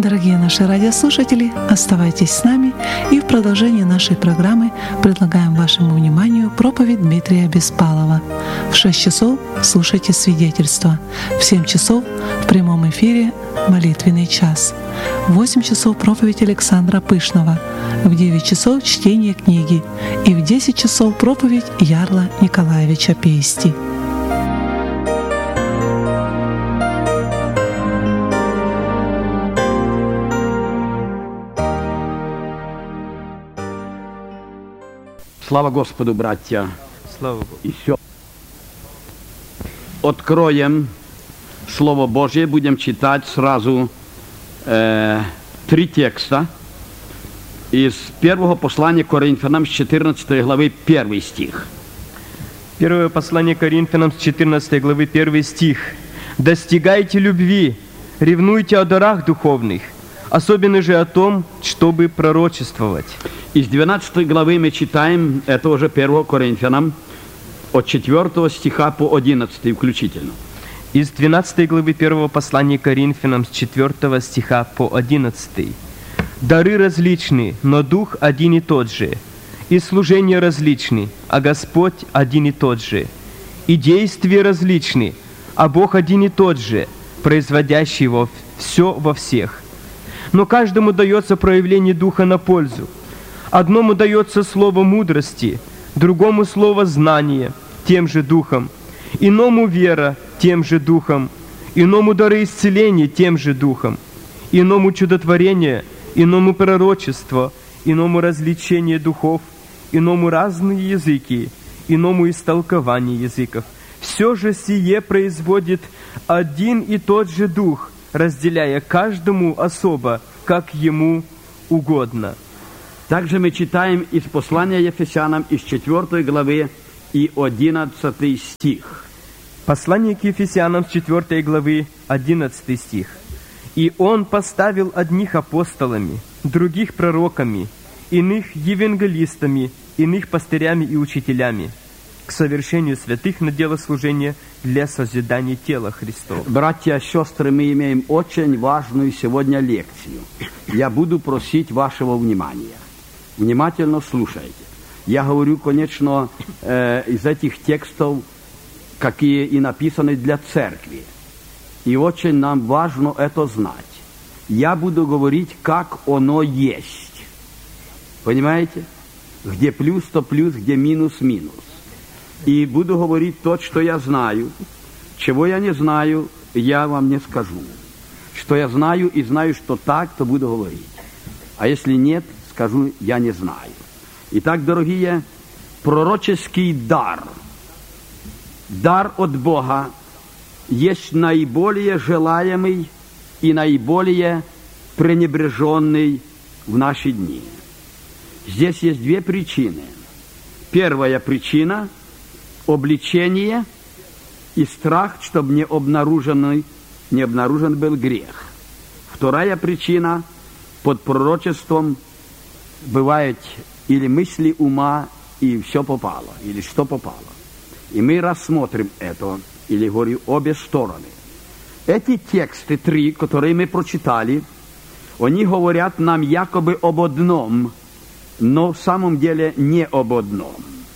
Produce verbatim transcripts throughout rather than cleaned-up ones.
Дорогие наши радиослушатели, оставайтесь с нами, и в продолжении нашей программы предлагаем вашему вниманию проповедь Дмитрия Беспалова. В шесть часов слушайте свидетельство, в семь часов в прямом эфире молитвенный час, в восемь часов проповедь Александра Пышного, в девять часов чтение книги и в десять часов проповедь Ярла Николаевича Пести. Слава Господу, братья! Слава Богу! И все. Откроем Слово Божье, будем читать сразу э, три текста из первого послания Коринфянам с четырнадцатой главы, первый стих. Первое послание Коринфянам с четырнадцатой главы, первый стих. «Достигайте любви, ревнуйте о дарах духовных, особенно же о том, чтобы пророчествовать». Из двенадцатой главы мы читаем, это уже первого Коринфянам, от четвёртого стиха по одиннадцатый включительно. Из двенадцатой главы первого послания Коринфянам с четвёртого стиха по одиннадцатый. «Дары различны, но Дух один и тот же, и служения различны, а Господь один и тот же, и действия различны, а Бог один и тот же, производящий во все во всех. Но каждому дается проявление Духа на пользу. Одному дается слово мудрости, другому слово знания, тем же Духом, иному вера, тем же Духом, иному дары исцеления, тем же Духом, иному чудотворение, иному пророчество, иному развлечение духов, иному разные языки, иному истолкование языков. Все же сие производит один и тот же Дух, разделяя каждому особо, как ему угодно». Также мы читаем из послания Ефесянам из четвёртой главы и одиннадцатый стих. Послание к Ефесянам с четвёртой главы, одиннадцатый стих. «И Он поставил одних апостолами, других пророками, иных евангелистами, иных пастырями и учителями, к совершению святых на дело служения для созидания тела Христова». Братья и сестры, мы имеем очень важную сегодня лекцию. Я буду просить вашего внимания. Внимательно слушайте. Я говорю, конечно, э, из этих текстов, какие и написаны для церкви. И очень нам важно это знать. Я буду говорить, как оно есть. Понимаете? Где плюс, то плюс, где минус, минус. И буду говорить то, что я знаю. Чего я не знаю, я вам не скажу. Что я знаю и знаю, что так, то буду говорить. А если нет, скажу, я не знаю. Итак, дорогие, пророческий дар, дар от Бога, есть наиболее желаемый и наиболее пренебреженный в наши дни. Здесь есть две причины. Первая причина – обличение и страх, чтобы не обнаружен, не обнаружен был грех. Вторая причина – под пророчеством бывает или мысли ума, и все попало, или что попало. И мы рассмотрим это, или говорю, обе стороны. Эти тексты, три, которые мы прочитали, они говорят нам якобы об одном, но в самом деле не об одном.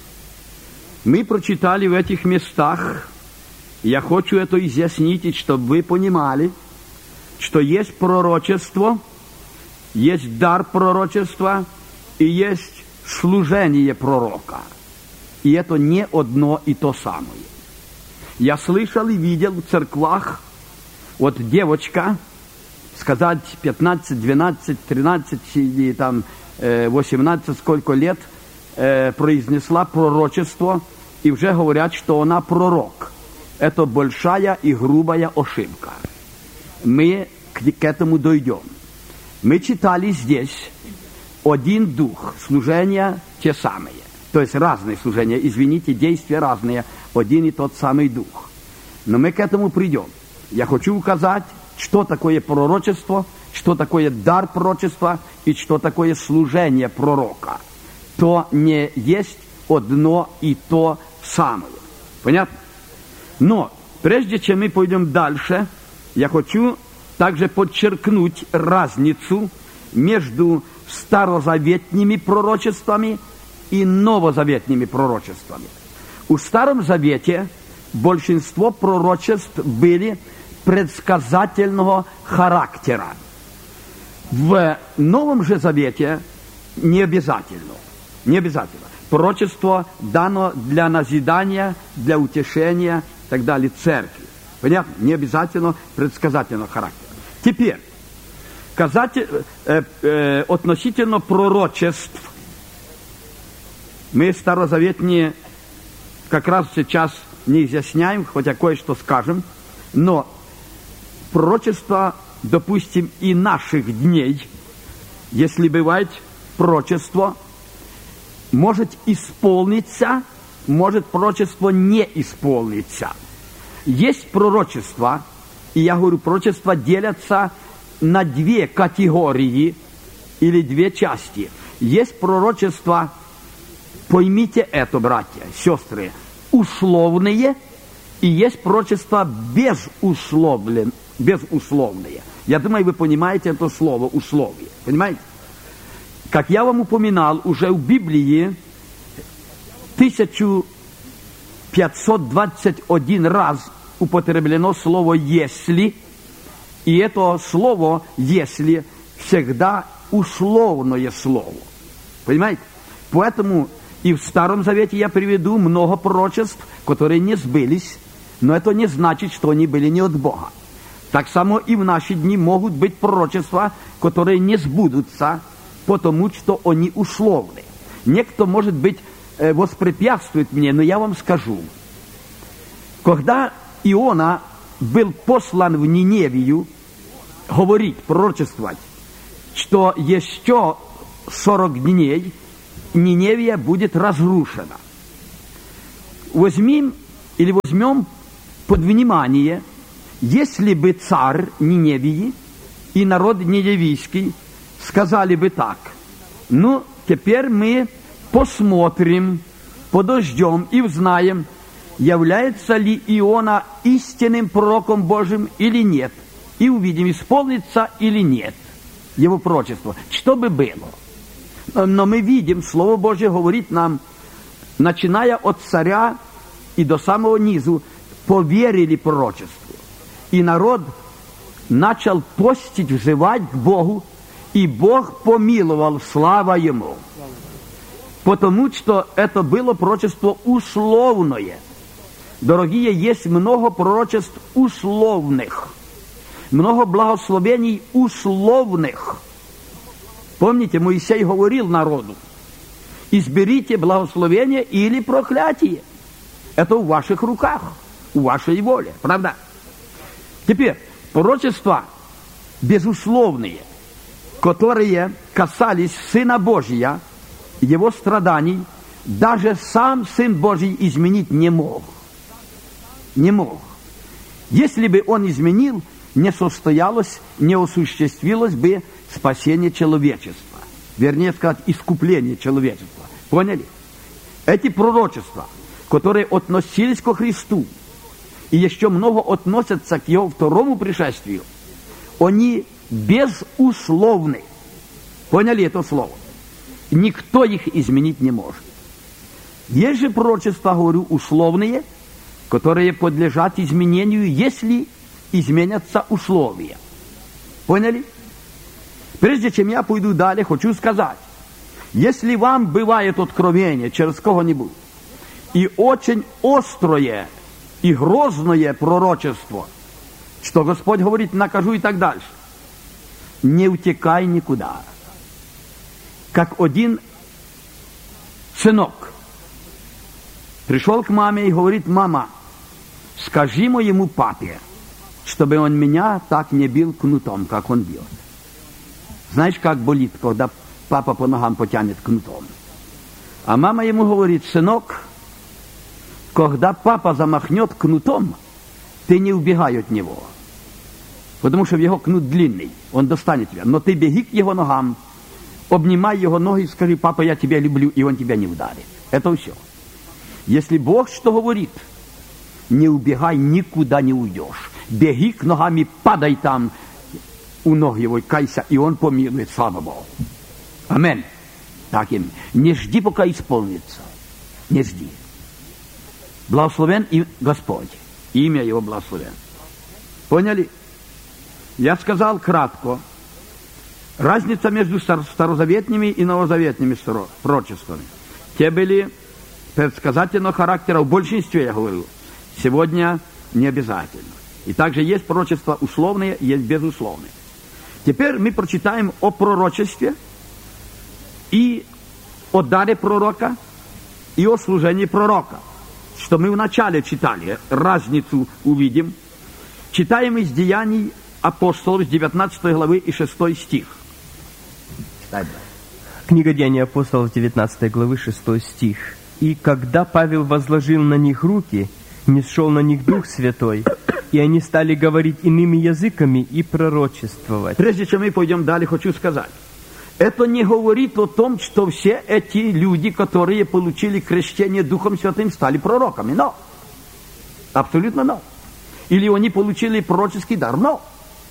Мы прочитали в этих местах, я хочу это изъяснить, чтобы вы понимали, что есть пророчество, есть дар пророчества и есть служение пророка. И это не одно и то самое. Я слышал и видел в церквах, вот девочка, сказать пятнадцать, двенадцать, тринадцать или там восемнадцать, сколько лет, э, произнесла пророчество, и уже говорят, что она пророк. Это большая и грубая ошибка. Мы к, к этому дойдем. Мы читали здесь один дух, служения те самые. То есть разные служения, извините, действия разные, один и тот самый дух. Но мы к этому придем. Я хочу указать, что такое пророчество, что такое дар пророчества и что такое служение пророка. То не есть одно и то самое. Понятно? Но прежде чем мы пойдем дальше, я хочу также подчеркнуть разницу между старозаветными пророчествами и новозаветными пророчествами. У Старом Завете большинство пророчеств были предсказательного характера. В Новом же Завете не обязательно. Не обязательно. Пророчество дано для назидания, для утешения и так далее церкви. Понятно? Не обязательно предсказательного характера. Теперь, казатель, э, э, относительно пророчеств, мы старозаветные как раз сейчас не изъясняем, хотя кое-что скажем, но пророчество, допустим, и наших дней, если бывает пророчество, может исполниться, может пророчество не исполниться. Есть пророчества, и я говорю, пророчества делятся на две категории или две части. Есть пророчества, поймите это, братья, сестры, условные, и есть пророчества безусловлен, безусловные. Я думаю, вы понимаете это слово «условие». Понимаете? Как я вам упоминал, уже в Библии тысяча пятьсот двадцать один раз употреблено слово «если», и это слово «если» всегда условное слово. Понимаете? Поэтому и в Старом Завете я приведу много пророчеств, которые не сбылись, но это не значит, что они были не от Бога. Так само и в наши дни могут быть пророчества, которые не сбудутся, потому что они условны. Некто, может быть, воспрепятствует мне, но я вам скажу. Когда Иона был послан в Ниневию говорить, пророчествовать, что еще сорок дней Ниневия будет разрушена. Возьмем или возьмем под внимание, если бы царь Ниневии и народ ниневийский сказали бы так: ну, теперь мы посмотрим, подождем и узнаем, является ли Иона истинным пророком Божьим или нет, и увидим, исполнится или нет его пророчество, что бы было. Но мы видим, Слово Божье говорит нам, начиная от царя и до самого низу, поверили пророчеству. И народ начал постить, взывать к Богу, и Бог помиловал, слава Ему. Потому что это было пророчество условное. Дорогие, есть много пророчеств условных, много благословений условных. Помните, Моисей говорил народу: изберите благословение или проклятие. Это в ваших руках, в вашей воле, правда? Теперь, пророчества безусловные, которые касались Сына Божия, Его страданий, даже сам Сын Божий изменить не мог. Не мог. Если бы Он изменил, не состоялось, не осуществилось бы спасение человечества. Вернее сказать, искупление человечества. Поняли? Эти пророчества, которые относились ко Христу, и еще много относятся к Его второму пришествию, они безусловны. Поняли это слово? Никто их изменить не может. Есть же пророчества, говорю, условные, которые подлежат изменению, если изменятся условия. Поняли? Прежде чем я пойду далее, хочу сказать, если вам бывает откровение через кого-нибудь, и очень острое и грозное пророчество, что Господь говорит, накажу и так дальше, не утекай никуда. Как один сынок пришел к маме и говорит: мама, скажи моему папе, чтобы он меня так не бил кнутом, как он бьет. Знаешь, как болит, когда папа по ногам потянет кнутом? А мама ему говорит: сынок, когда папа замахнет кнутом, ты не убегай от него, потому что его кнут длинный, он достанет тебя. Но ты беги к его ногам, обнимай его ноги и скажи: папа, я тебя люблю, и он тебя не ударит. Это все. Если Бог что говорит, не убегай, никуда не уйдешь. Беги к ногам и падай там, у ног его, кайся, и он помилует, слава Богу. Аминь. Так им. Не жди, пока исполнится. Не жди. Благословен и Господь. Имя Его благословен. Поняли? Я сказал кратко. Разница между старозаветными и новозаветными пророчествами. Те были предсказательного характера в большинстве, я говорю. Сегодня не обязательно. И также есть пророчества условные, есть безусловные. Теперь мы прочитаем о пророчестве и о даре пророка, и о служении пророка. Что мы вначале читали, разницу увидим. Читаем из Деяний апостолов с девятнадцатой главы и шестой стих. Книга Деяний апостолов девятнадцатой главы шестой стих. «И когда Павел возложил на них руки, нисшел на них Дух Святой, и они стали говорить иными языками и пророчествовать». Прежде чем мы пойдем далее, хочу сказать. Это не говорит о том, что все эти люди, которые получили крещение Духом Святым, стали пророками. Но. Абсолютно но. Или они получили пророческий дар. Но.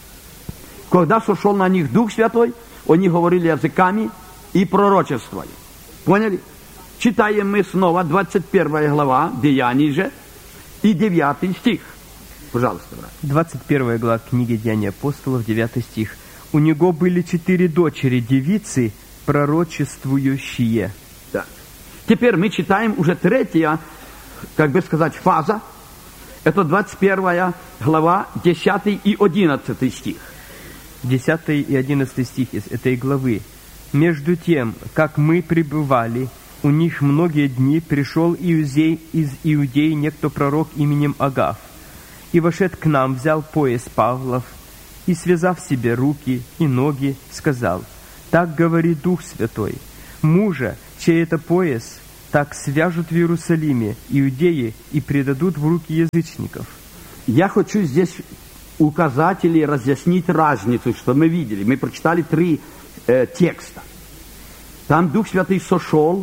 Когда сошел на них Дух Святой, они говорили языками и пророчествовали. Поняли? Читаем мы снова двадцать первая глава, Деяний же, и девятый стих. Пожалуйста, брат. двадцать первая глава книги Деяний апостолов, девятый стих. «У него были четыре дочери, девицы, пророчествующие». Да. Теперь мы читаем уже третья, как бы сказать, фаза. Это двадцать первая глава, десятый и одиннадцатый стих. десятый и одиннадцатый стих из этой главы. «Между тем, как мы пребывали, у них многие дни пришел иудей, из Иудеи некто пророк именем Агав, и вошед к нам, взял пояс Павлов, и, связав себе руки и ноги, сказал: «Так говорит Дух Святой, мужа, чей это пояс, так свяжут в Иерусалиме иудеи и предадут в руки язычников». Я хочу здесь указать или разъяснить разницу, что мы видели. Мы прочитали три э, текста. Там Дух Святый сошел,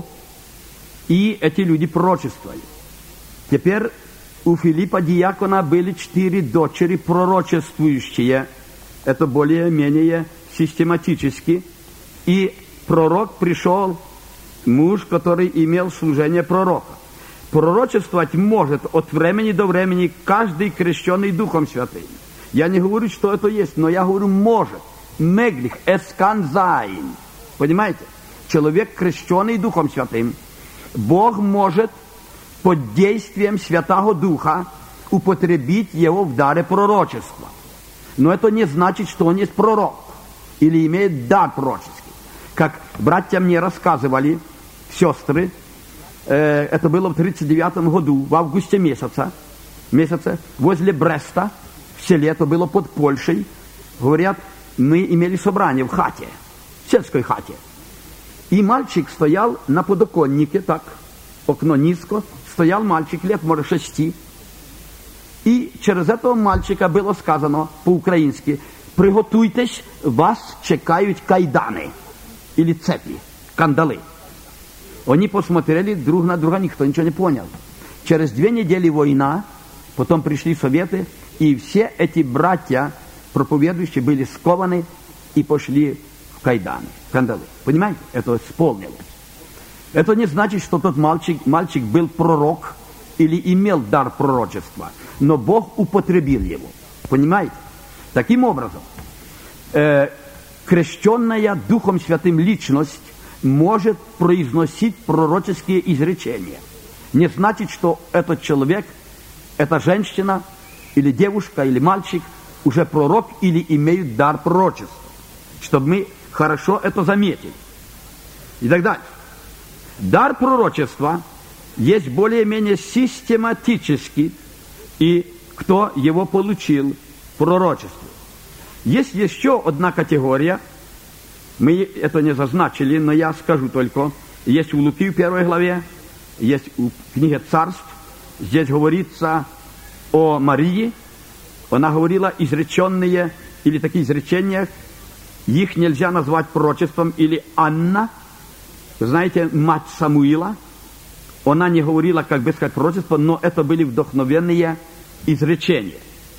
и эти люди пророчествовали. Теперь у Филиппа диакона были четыре дочери пророчествующие. Это более-менее систематически. И пророк пришел, муж, который имел служение пророка. Пророчествовать может от времени до времени каждый крещенный Духом Святым. Я не говорю, что это есть, но я говорю может. Меглих, эсканзайн. Понимаете? Человек, крещенный Духом Святым, Бог может под действием Святого Духа употребить его в даре пророчества. Но это не значит, что он есть пророк или имеет дар пророческий. Как братья мне рассказывали, сестры, э, это было в тридцать девятом году, в августе месяца, месяце, возле Бреста, в селе, это было под Польшей, говорят, мы имели собрание в хате, в сельской хате. И мальчик стоял на подоконнике, так, окно низко, стоял мальчик лет, может, шести. И через этого мальчика было сказано по-украински: «Приготуйтесь, вас чекают кайданы» или цепи, кандалы. Они посмотрели друг на друга, никто ничего не понял. Через две недели война, потом пришли советы, и все эти братья, проповедующие, были скованы и пошли в кайданы, кандалы. Понимаете? Это исполнилось. Это не значит, что тот мальчик, мальчик был пророк или имел дар пророчества, но Бог употребил его. Понимаете? Таким образом, э, крещенная Духом Святым личность может произносить пророческие изречения. Не значит, что этот человек, эта женщина, или девушка, или мальчик уже пророк или имеют дар пророчества. Чтобы мы хорошо это заметили. И так далее. Дар пророчества есть более-менее систематический, и кто его получил, пророчество. Есть еще одна категория, мы это не зазначили, но я скажу только, есть в Луки в первой главе, есть в книге Царств, здесь говорится о Марии, она говорила изреченные, или такие изречения, их нельзя назвать пророчеством, или Анна, вы знаете, мать Самуила, она не говорила, как бы сказать, пророчество, но это были вдохновенные изречения.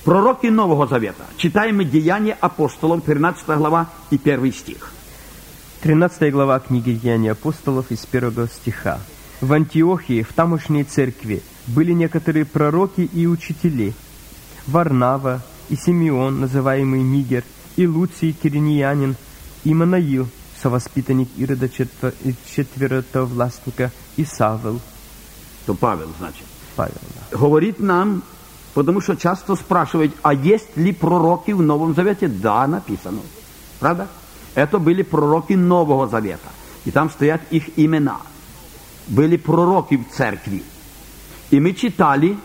Пророки Нового Завета. Читаем мы Деяния апостолов, тринадцатая глава и первый стих. тринадцатая глава книги Деяний апостолов из первого стиха. В Антиохии, в тамошней церкви, были некоторые пророки и учители. Варнава и Симеон, называемый Нигер, и Луций Кириньянин, и Манаил, совоспитанник Ирода четверотовластника, и Савел. То Павел, значит. Павел, да. Говорит нам, потому что часто спрашивают, а есть ли пророки в Новом Завете? Да, написано. Правда? Это были пророки Нового Завета. И там стоят их имена. Были пророки в церкви. И мы читали,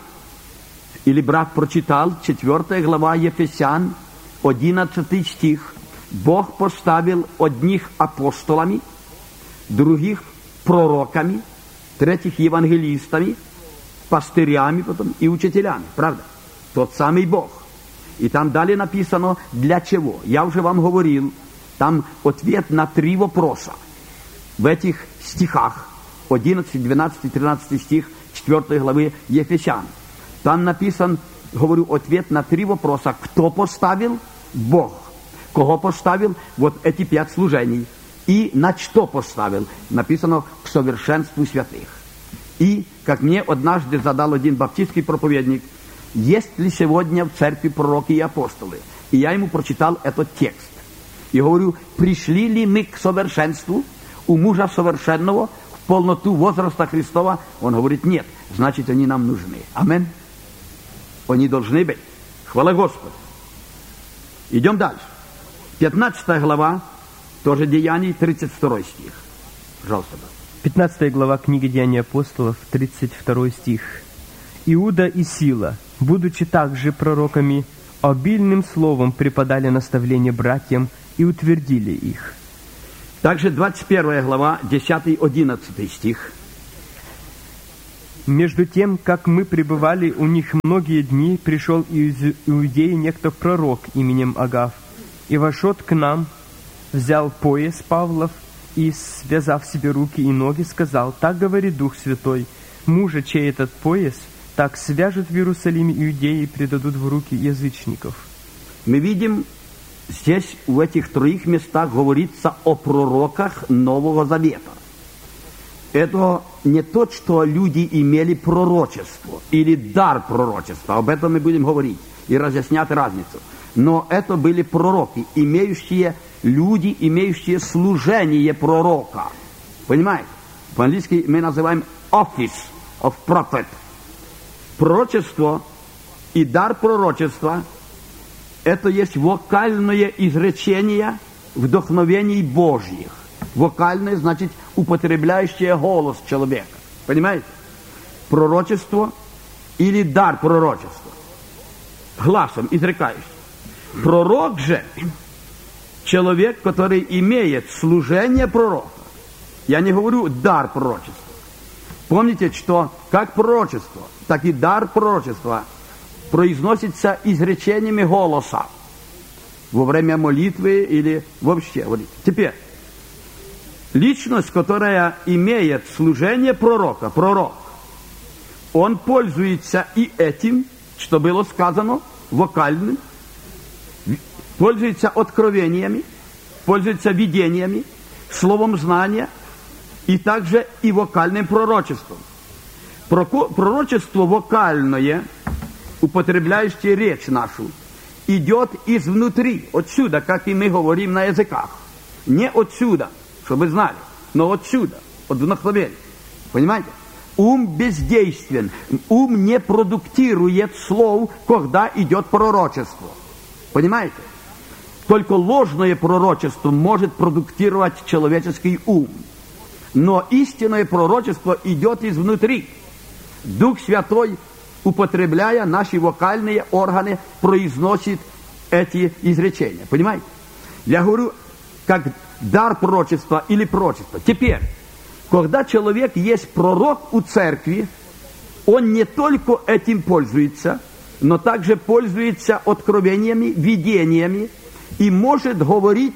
или брат прочитал, четвертая глава Ефесян, одиннадцатый стих. Бог поставил одних апостолами, других пророками, третьих евангелистами, пастырями потом и учителями. Правда? Тот самый Бог. И там далее написано, для чего. Я уже вам говорил, там ответ на три вопроса. В этих стихах, одиннадцатый, двенадцатый, тринадцатый стих четвёртой главы Ефесян. Там написан, говорю, ответ на три вопроса. Кто поставил? Бог. Кого поставил? Вот эти пять служений. И на что поставил? Написано к совершенству святых. И, как мне однажды задал один баптистский проповедник, есть ли сегодня в церкви пророки и апостолы? И я ему прочитал этот текст. И говорю, пришли ли мы к совершенству, у мужа совершенного, в полноту возраста Христова? Он говорит, нет, значит, они нам нужны. Амин. Они должны быть. Хвала Господу. Идем дальше. пятнадцатая глава, тоже Деяний, тридцать второй стих. Пожалуйста. пятнадцатая глава книги Деяний апостолов, тридцать второй стих. Иуда и Сила, будучи также пророками, обильным словом преподали наставление братьям и утвердили их. Также двадцать первая глава, десятый-одиннадцатый стих. Между тем, как мы пребывали у них многие дни, пришел из Иудеи некто пророк именем Агав, и вошел к нам, взял пояс Павлов и, связав себе руки и ноги, сказал, так говорит Дух Святой, мужа, чей этот пояс, так свяжут в Иерусалиме иудеи и предадут в руки язычников. Мы видим, здесь в этих троих местах говорится о пророках Нового Завета. Это не то, что люди имели пророчество или дар пророчества, об этом мы будем говорить и разъяснять разницу. Но это были пророки, имеющие люди, имеющие служение пророка. Понимаете? По-английски мы называем office of prophet. Пророчество и дар пророчества – это есть вокальное изречение вдохновений Божьих. Вокальное значит употребляющее голос человека. Понимаете? Пророчество или дар пророчества. Гласом изрекающий. Пророк же человек, который имеет служение пророка. Я не говорю дар пророчества. Помните, что как пророчество, так и дар пророчества произносится изречениями голоса во время молитвы или вообще. Теперь, личность, которая имеет служение пророка, пророк, он пользуется и этим, что было сказано, вокальным, пользуется откровениями, пользуется видениями, словом знания и также и вокальным пророчеством. Пророчество вокальное, употребляющее речь нашу, идет изнутри, отсюда, как и мы говорим на языках. Не отсюда, чтобы вы знали, но отсюда, от вдохновения. Понимаете? Ум бездействен, ум не продуктирует слов, когда идет пророчество. Понимаете? Только ложное пророчество может продуктировать человеческий ум. Но истинное пророчество идет изнутри. Дух Святой, употребляя наши вокальные органы, произносит эти изречения. Понимаете? Я говорю, как дар пророчества или пророчества. Теперь, когда человек есть пророк у церкви, он не только этим пользуется, но также пользуется откровениями, видениями и может говорить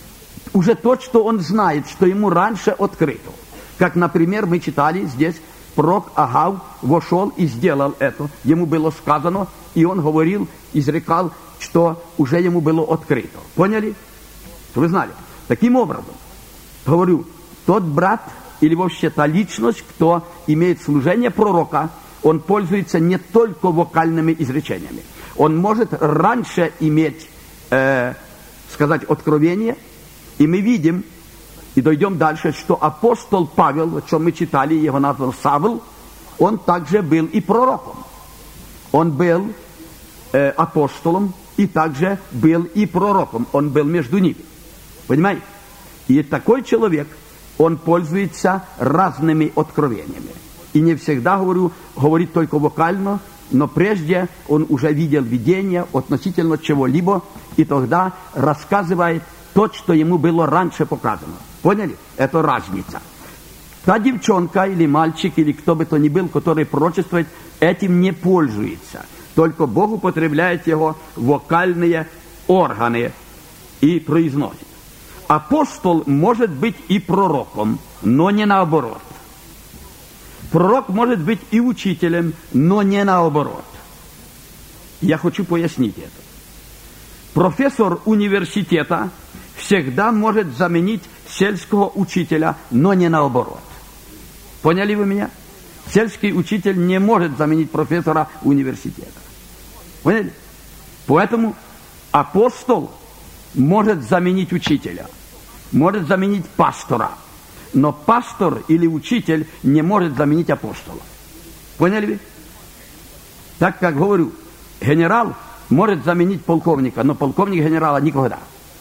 уже то, что он знает, что ему раньше открыто. Как, например, мы читали здесь пророк Агав вошел и сделал это. Ему было сказано, и он говорил, изрекал, что уже ему было открыто. Поняли? Вы знали. Таким образом, говорю, тот брат или вообще та личность, кто имеет служение пророка, он пользуется не только вокальными изречениями. Он может раньше иметь, э, сказать, откровение, и мы видим, и дойдем дальше, что апостол Павел, о чем мы читали, его назван Савл, он также был и пророком. Он был э, апостолом, и также был и пророком. Он был между ними. Понимаете? И такой человек, он пользуется разными откровениями. И не всегда, говорю, говорит только вокально, но прежде он уже видел видение относительно чего-либо, и тогда рассказывает то, что ему было раньше показано. Поняли? Это разница. Та девчонка или мальчик, или кто бы то ни был, который пророчествует, этим не пользуется. Только Бог употребляет его вокальные органы и произносит. Апостол может быть и пророком, но не наоборот. Пророк может быть и учителем, но не наоборот. Я хочу пояснить это. Профессор университета всегда может заменить сельского учителя, но не наоборот. Поняли вы меня? Сельский учитель не может заменить профессора университета. Поняли? Поэтому апостол может заменить учителя, может заменить пастора, но пастор или учитель не может заменить апостола. Поняли вы? Так как говорю, генерал может заменить полковника, но полковник генерала никогда.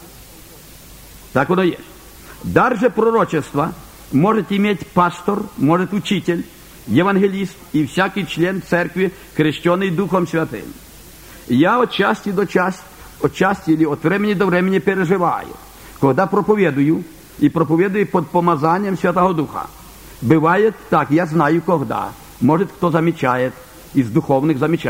Так оно есть. Дар же пророчества может иметь пастор, может учитель, евангелист и всякий член церкви, крещенный Духом Святым. Я от части до части, от части или от времени до времени переживаю, когда проповедую, и проповедую под помазанием Святого Духа. Бывает так, я знаю когда. Может, кто замечает, из духовных замечает.